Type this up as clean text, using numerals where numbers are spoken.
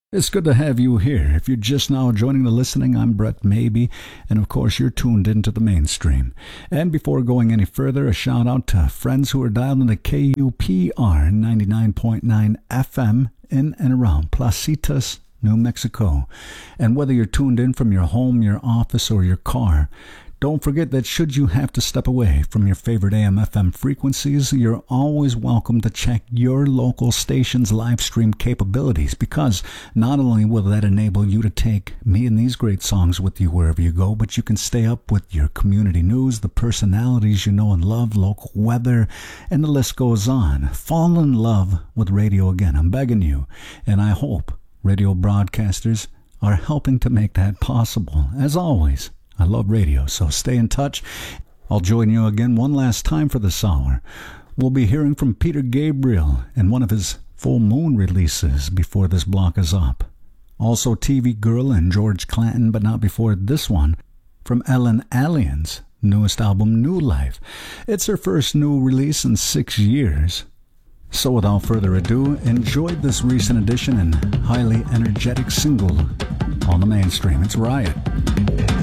It's good to have you here. If you're just now joining the listening, I'm Brett Maybe, and of course you're tuned into the mainstream. And before going any further, a shout out to friends who are dialed into KUPR 99.9 FM in and around Placitas, New Mexico. And whether you're tuned in from your home, your office, or your car, don't forget that should you have to step away from your favorite AM/FM frequencies, you're always welcome to check your local station's live stream capabilities, because not only will that enable you to take me and these great songs with you wherever you go, but you can stay up with your community news, the personalities you know and love, local weather, and the list goes on. Fall in love with radio again, I'm begging you, and I hope radio broadcasters are helping to make that possible. As always, I love radio, so stay in touch. I'll join you again one last time for this hour. We'll be hearing from Peter Gabriel and one of his full moon releases before this block is up. Also TV Girl and George Clanton, but not before this one, from Ellen Allion's newest album, New Life. It's her first new release in 6 years. So without further ado, enjoy this recent edition and highly energetic single on the mainstream. It's Riot.